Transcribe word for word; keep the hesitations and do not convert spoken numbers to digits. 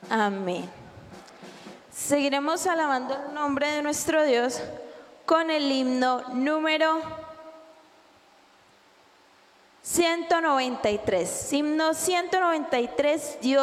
Amén. Seguiremos alabando el nombre de nuestro Dios con el himno número ciento noventa y tres. Himno ciento noventa y tres, Dios